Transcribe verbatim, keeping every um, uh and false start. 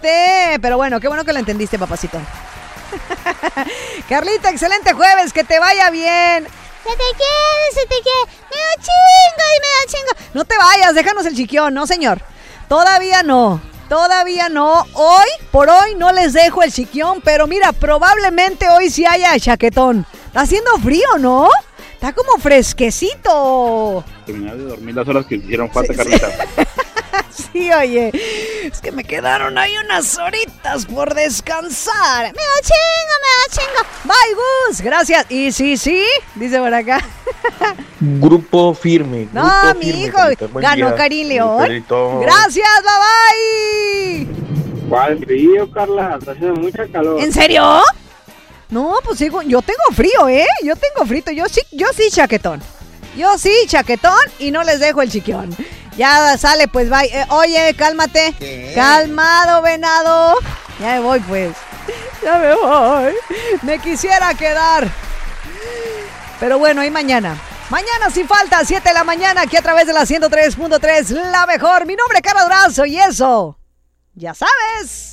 entendiste. Pero bueno, qué bueno que lo entendiste, papacito. Carlita, excelente jueves, que te vaya bien. Se te quiere, se te quiere. Me da chingo y me da chingo. No te vayas, déjanos el chiquión, no señor. Todavía no, todavía no. Hoy, por hoy no les dejo el chiquión, pero mira, probablemente hoy sí haya chaquetón. Está haciendo frío, ¿no? Está como fresquecito. Terminar de dormir las horas que hicieron falta, sí, Carlita. Sí, oye, es que me quedaron ahí unas horitas por descansar. Me da chingo, me da chingo. Bye, Gus, gracias. Y sí, sí, dice por acá. Grupo firme. No, grupo mi firme, hijo, Carlita. ganó Karim León. Gracias, bye bye. ¿Cuál frío, Carla? Está haciendo mucha calor. ¿En serio? No, pues sigo, yo tengo frío, ¿eh? Yo tengo frito, yo sí, yo sí chaquetón. Yo sí chaquetón y no les dejo el chiquión. Ya sale, pues, bye. Eh, oye, cálmate. ¿Qué? Calmado, venado. Ya me voy, pues. Ya me voy. Me quisiera quedar. Pero bueno, y mañana. Mañana sin falta, siete de la mañana, aquí a través de la ciento tres punto tres, la mejor. Mi nombre es Carla Durazo y eso, ya sabes.